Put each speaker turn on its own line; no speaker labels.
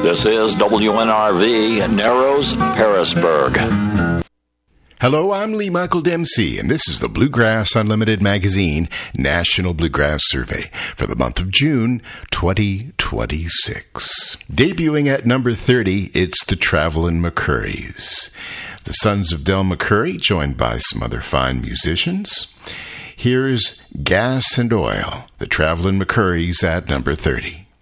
This is WNRV, Narrows, Harrisburg.
Hello, I'm Lee Michael Dempsey, and this is the Bluegrass Unlimited Magazine National Bluegrass Survey for the month of June 2026. Debuting at number 30, it's the Travelin' McCourys. The Sons of Del McCoury, joined by some other fine musicians. Here's Gas and Oil, the Travelin' McCourys at number 30.